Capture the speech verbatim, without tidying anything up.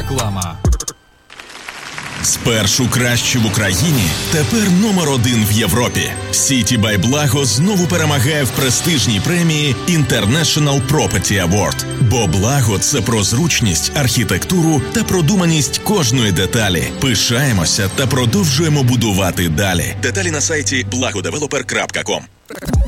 Реклама. Спершу краще в Україні, тепер номер один в Європі. Сіті бай Благо знову перемагає в престижній премії International Property Award. Бо Благо – це про зручність, архітектуру та продуманість кожної деталі. Пишаємося та продовжуємо будувати далі. Деталі на сайті благодевелопер крапка ком.